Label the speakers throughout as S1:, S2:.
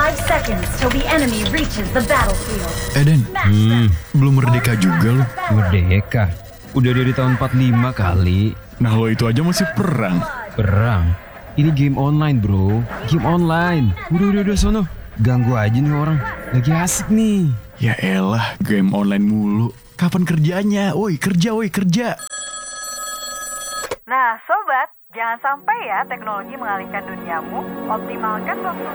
S1: seconds till the enemy reaches the battlefield.
S2: Eden, belum merdeka juga lo.
S3: Merdeka? Udah dari tahun 45 kali.
S2: Nah lo itu aja masih perang.
S3: Perang? Ini game online bro. Game online. Udah sono. Ganggu aja nih orang. Lagi asik nih.
S2: Ya elah, game online mulu. Kapan kerjanya? Woi kerja.
S4: Nah, sobat, jangan sampai ya teknologi mengalihkan duniamu. Optimalkan waktu.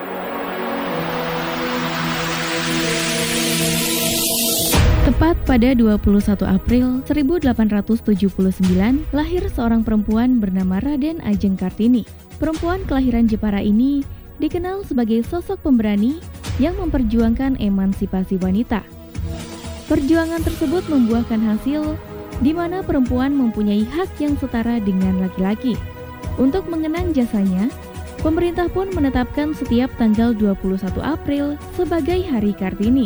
S5: Tepat pada 21 April 1879, lahir seorang perempuan bernama Raden Ajeng Kartini. Perempuan kelahiran Jepara ini dikenal sebagai sosok pemberani yang memperjuangkan emansipasi wanita. Perjuangan tersebut membuahkan hasil di mana perempuan mempunyai hak yang setara dengan laki-laki. Untuk mengenang jasanya, pemerintah pun menetapkan setiap tanggal 21 April sebagai Hari Kartini.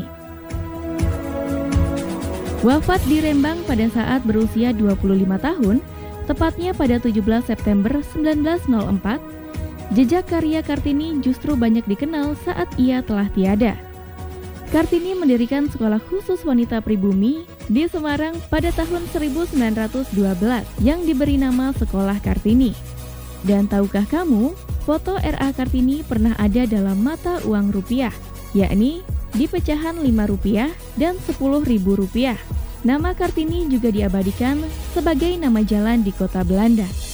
S5: Wafat di Rembang pada saat berusia 25 tahun, tepatnya pada 17 September 1904, jejak karya Kartini justru banyak dikenal saat ia telah tiada. Kartini mendirikan sekolah khusus wanita pribumi di Semarang pada tahun 1912 yang diberi nama Sekolah Kartini. Dan tahukah kamu, foto R.A. Kartini pernah ada dalam mata uang rupiah, yakni di pecahan Rp5 dan Rp10.000. Nama Kartini juga diabadikan sebagai nama jalan di kota Belanda.